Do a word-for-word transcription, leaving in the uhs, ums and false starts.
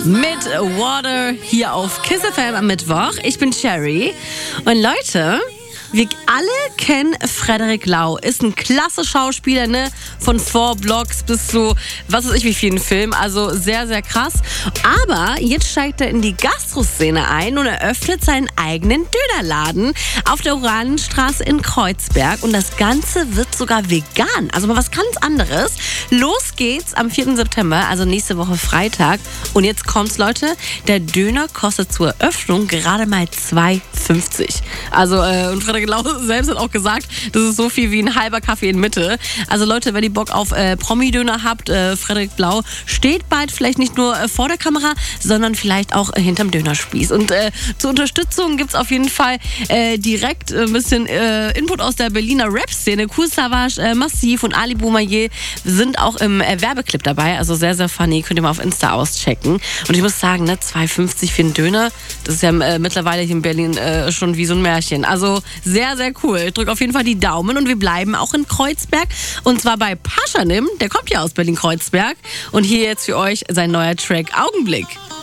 mit Water hier auf Kiss F M am Mittwoch. Ich bin Cherry und Leute, wir alle kennen Frederik Lau. Ist ein klasse Schauspieler, ne? Von Four Blocks bis zu, was weiß ich, wie vielen Filmen. Also sehr, sehr krass. Aber jetzt steigt er in die Gastroszene ein und eröffnet seinen eigenen Dönerladen auf der Oranienstraße in Kreuzberg. Und das Ganze wird sogar vegan. Also mal was ganz anderes. Los geht's am vierten September, also nächste Woche Freitag. Und jetzt kommt's, Leute. Der Döner kostet zur Eröffnung gerade mal zwei fünfzig. Also, äh, und Frederik Lau selbst hat auch gesagt, das ist so viel wie ein halber Kaffee in Mitte. Also Leute, wenn ihr Bock auf äh, Promi-Döner habt, äh, Frederik Lau steht bald vielleicht nicht nur äh, vor der Kamera, sondern vielleicht auch äh, hinterm Dönerspieß. Und äh, zur Unterstützung gibt's auf jeden Fall äh, direkt ein bisschen äh, Input aus der Berliner Rap-Szene. Kool Savas, äh, Massiv und Ali Boumaier sind auch im äh, Werbeclip dabei. Also sehr, sehr funny. Könnt ihr mal auf Insta auschecken. Und ich muss sagen, ne, zwei fünfzig für einen Döner, das ist ja äh, mittlerweile hier in Berlin äh, schon wie so ein Märchen. Also sehr, sehr cool. Ich drücke auf jeden Fall die Daumen und wir bleiben auch in Kreuzberg. Und zwar bei Pashanim, der kommt ja aus Berlin-Kreuzberg. Und hier jetzt für euch sein neuer Track Augenblick.